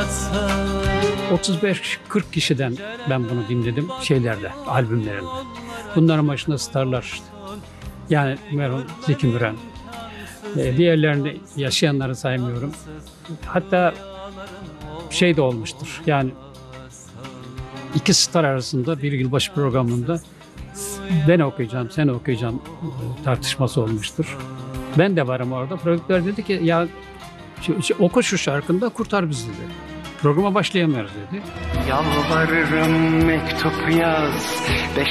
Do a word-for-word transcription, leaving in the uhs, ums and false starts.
otuz beş kırk kişiden ben bunu dinledim şeylerde, albümlerinde. Bunların başında starlar işte. Yani merhum Zeki Müren. E, diğerlerini yaşayanları saymıyorum. Hatta şey de olmuştur. Yani iki star arasında bir yılbaşı programında ben okuyacağım, sen okuyacağım tartışması olmuştur. Ben de varım orada. Prodüktör dedi ki ya şu, şu, oku şu şarkında kurtar bizi dedi. Programa başlayamıyoruz dedi. Yalvarırım mektup yaz, beş